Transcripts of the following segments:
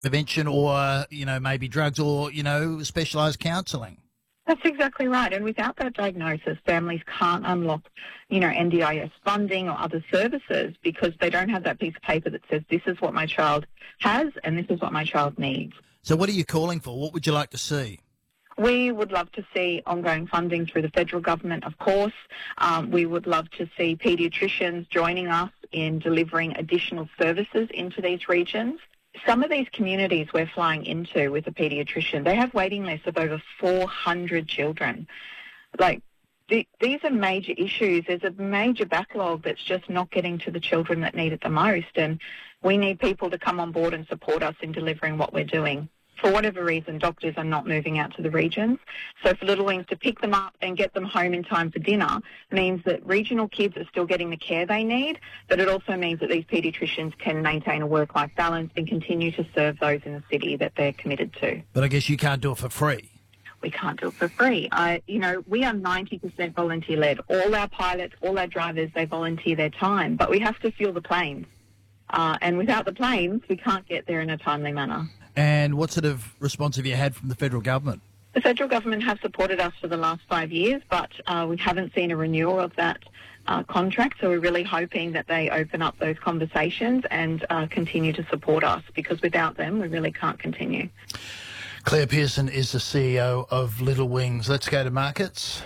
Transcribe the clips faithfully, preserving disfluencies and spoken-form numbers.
Prevention or, you know, maybe drugs or, you know, specialised counselling. That's exactly right. And without that diagnosis, families can't unlock, you know, N D I S funding or other services because they don't have that piece of paper that says this is what my child has and this is what my child needs. So what are you calling for? What would you like to see? We would love to see ongoing funding through the federal government, of course. Um, we would love to see paediatricians joining us in delivering additional services into these regions. Some of these communities we're flying into with a paediatrician, they have waiting lists of over four hundred children. Like, th- these are major issues. There's a major backlog that's just not getting to the children that need it the most, and we need people to come on board and support us in delivering what we're doing. For whatever reason, doctors are not moving out to the regions. So for Little Wings to pick them up and get them home in time for dinner means that regional kids are still getting the care they need, but it also means that these paediatricians can maintain a work-life balance and continue to serve those in the city that they're committed to. But I guess you can't do it for free. We can't do it for free. I, you know, we are ninety percent volunteer-led. All our pilots, all our drivers, they volunteer their time, but we have to fuel the planes. Uh, and without the planes, we can't get there in a timely manner. And what sort of response have you had from the federal government? The federal government have supported us for the last five years, but uh, we haven't seen a renewal of that uh, contract, so we're really hoping that they open up those conversations and uh, continue to support us, because without them, we really can't continue. Claire Pearson is the C E O of Little Wings. Let's go to markets.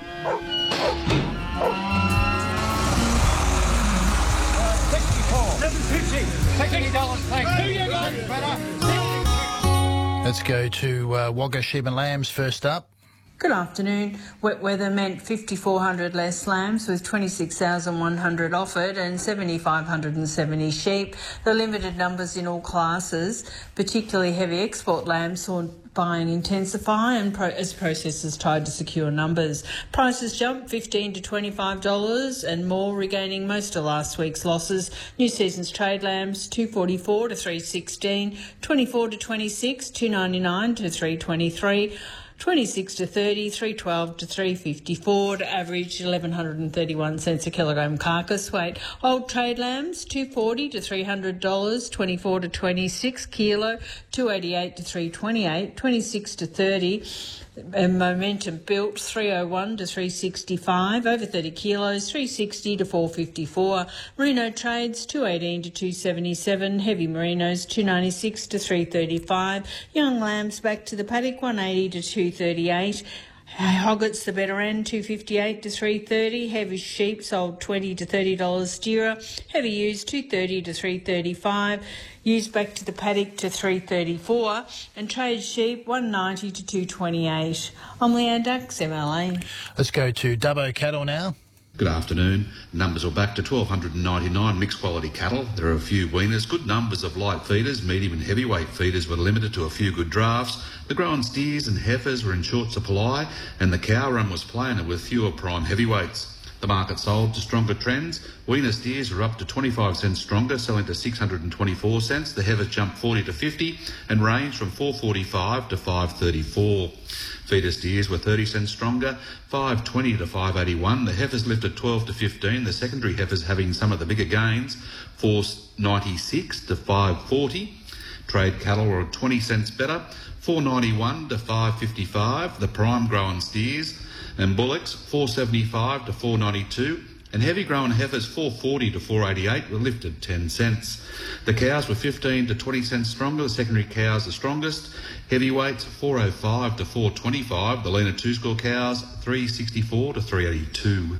Let's go to uh, Wagga Sheep and Lambs first up. Good afternoon. Wet weather meant five thousand four hundred less lambs with twenty-six thousand one hundred offered and seven thousand five hundred seventy sheep. The limited numbers in all classes, particularly heavy export lambs, saw buying intensify and pro- as processors tried to secure numbers. Prices jumped fifteen to twenty-five dollars and more, regaining most of last week's losses. New season's trade lambs two forty-four to three sixteen, twenty-four to twenty-six, two ninety-nine to three twenty-three. twenty-six to thirty, three twelve to three fifty-four, to average eleven thirty-one cents a kilogram carcass weight. Old trade lambs two forty to three hundred dollars, twenty-four to twenty-six kilo, two eighty-eight to three twenty-eight, twenty-six to thirty. And momentum built three oh one to three sixty-five, over thirty kilos, three sixty to four fifty-four. Merino trades two eighteen to two seventy-seven, heavy merinos two ninety-six to three thirty-five, young lambs back to the paddock one eighty to two thirty-eight. Hoggets the better end, two fifty-eight to three thirty. Heavy sheep sold twenty to thirty dollars steerer. Heavy ewes two thirty to three thirty-five. Ewes back to the paddock to three thirty-four. And trade sheep one ninety to two twenty-eight. I'm Leanne Dux, M L A. Let's go to Dubbo Cattle now. Good afternoon. Numbers are back to one thousand two hundred ninety-nine mixed quality cattle. There are a few weaners. Good numbers of light feeders. Medium and heavyweight feeders were limited to a few good drafts. The grown steers and heifers were in short supply, and the cow run was plainer with fewer prime heavyweights. The market sold to stronger trends. Weaner steers are up to twenty-five cents stronger, selling to six hundred twenty-four cents. The heifers jumped forty to fifty and ranged from four forty-five to five thirty-four. Feeder steers were thirty cents stronger, five twenty to five eighty-one. The heifers lifted twelve to fifteen. The secondary heifers having some of the bigger gains, four ninety-six to five forty. Trade cattle were twenty cents better, four ninety-one to five fifty-five. The prime growing steers and bullocks four seventy-five to four ninety-two, and heavy growing heifers four forty to four eighty-eight were lifted ten cents. The cows were fifteen to twenty cents stronger. The secondary cows the strongest. Heavyweights four oh five to four twenty-five. The leaner two score cows three sixty-four to three eighty-two.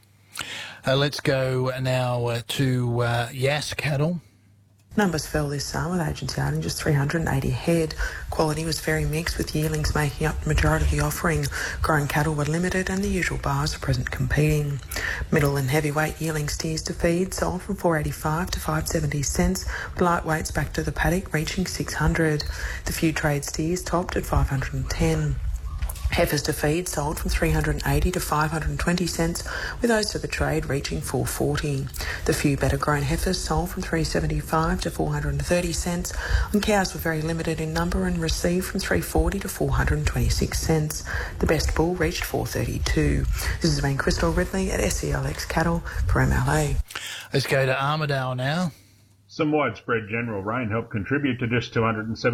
Uh, let's go now uh, to uh, Yass Cattle. Numbers fell this summer with agents yarding just three hundred eighty head. Quality was very mixed, with yearlings making up the majority of the offering. Grown cattle were limited and the usual bars are present competing. Middle and heavyweight yearling steers to feed sold from four eighty-five to five seventy cents, with lightweights back to the paddock reaching six hundred. The few trade steers topped at five hundred ten. Heifers to feed sold from three hundred eighty to five hundred twenty cents, with those to the trade reaching four forty. The few better grown heifers sold from three seventy-five to four hundred thirty cents, and cows were very limited in number and received from three forty to four hundred twenty-six cents. The best bull reached four thirty-two. This has been Crystal Ridley at S E L X Cattle for M L A. Let's go to Armidale now. Some widespread general rain helped contribute to just two hundred seventy